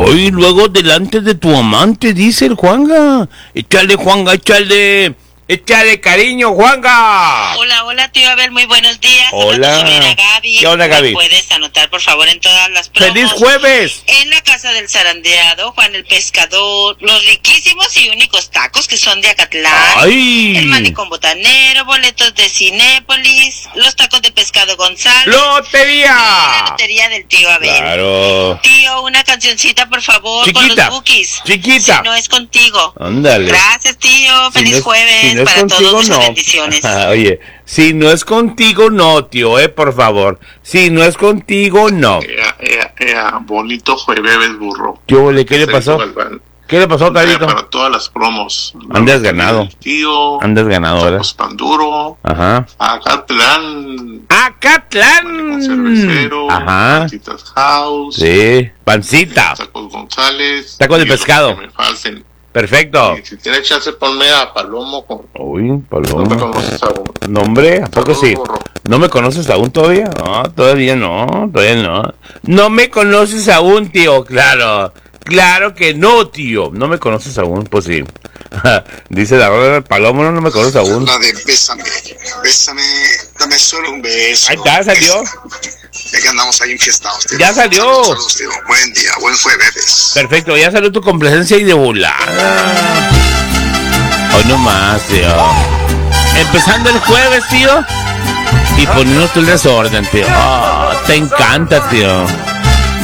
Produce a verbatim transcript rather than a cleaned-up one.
Hoy luego delante de tu amante, dice el Juanga. Échale, Juanga, échale. Échale cariño, Juanga. Hola, hola, tío Abel, muy buenos días. Hola. Hola, Gaby. ¿Qué onda, Gaby? ¿Me puedes anotar, por favor, en todas las promos? ¡Feliz jueves! En la casa del zarandeado, Juan el Pescador, los riquísimos y únicos tacos que son de Acatlán. ¡Ay! El manicomio botanero, boletos de Cinépolis, los tacos de pescado González. ¡Lotería! Y la lotería del tío Abel. Claro. Tío, una cancioncita, por favor, Chiquita, con los bookies. chiquita. Si no es contigo. Ándale. Gracias, tío. Si Feliz no es- jueves si no es para contigo, todos. Muchas no. bendiciones. Oye, si no es contigo, no, tío, eh, por favor. Si no es contigo, no. Ea, ea, ea, bonito jueves, burro. ¿Qué ole? ¿Qué le pasó? Sergio Galván. ¿Qué le pasó, O sea, Carlito? para todas las promos. Andas ganado. El tío, Andas ganado, ¿verdad? Tacos Panduro, Ajá. Acatlán, ¡Acatlán! Cervecero, Ajá. Pancitas House, Sí. Pancita. Tacos González. Tacos de y los pescado. que me falten. Perfecto. Y si tienes chance, ponme a Palomo con... Uy, No te Paloma. conoces aún. No, hombre, ¿a poco sí? Burro. ¿No me conoces aún todavía? No, todavía no, todavía no. No me conoces aún, tío, claro. Claro que no, tío. No me conoces aún, pues sí. Dice la rola del Palomo, no, no me conoces aún. La de bésame, bésame, dame solo un beso. Ahí está, salió. Ya que andamos ahí enfiestados, tío. Ya salió. Saludos, saludos, tío. Buen día, buen jueves. Perfecto, ya salió tu complacencia y de volada. Hoy no más, tío. Empezando el jueves, tío. Y poniéndote el desorden, tío. Oh, te encanta, tío.